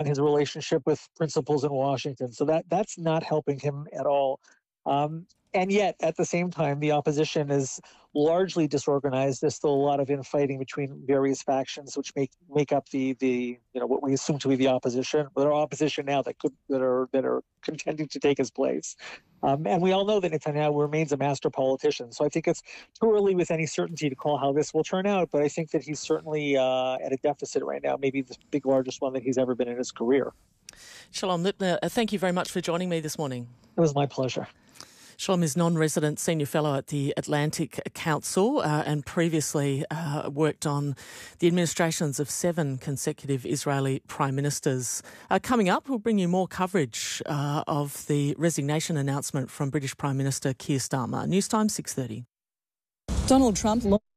his relationship with principals in Washington. So that's not helping him at all. And yet, at the same time, the opposition is largely disorganized. There's still a lot of infighting between various factions, which make up the what we assume to be the opposition. There are opposition now that are contending to take his place. And we all know that Netanyahu remains a master politician. So I think it's too early with any certainty to call how this will turn out. But I think that he's certainly at a deficit right now, maybe the largest one that he's ever been in his career. Shalom Lipner, thank you very much for joining me this morning. It was my pleasure. Shalom is non-resident senior fellow at the Atlantic Council and previously worked on the administrations of 7 consecutive Israeli prime ministers. Coming up, we'll bring you more coverage of the resignation announcement from British Prime Minister Keir Starmer. News Time 6:30. Donald Trump